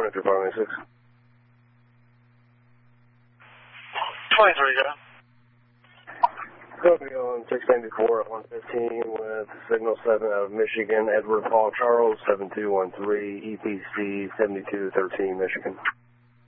enter 596. 23, go. Copy on 694 at 115 with signal 7 out of Michigan, Edward Paul Charles, 7213, EPC 7213, Michigan.